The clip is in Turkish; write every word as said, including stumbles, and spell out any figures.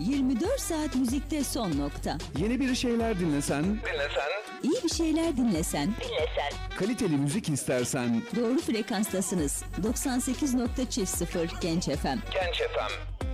yirmi dört saat müzikte son nokta. Yeni bir şeyler dinlesen, dinlesen, İyi bir şeyler dinlesen, dinlesen, kaliteli müzik istersen, doğru frekanstasınız. doksan sekiz nokta sıfır Genç F M. Genç F M.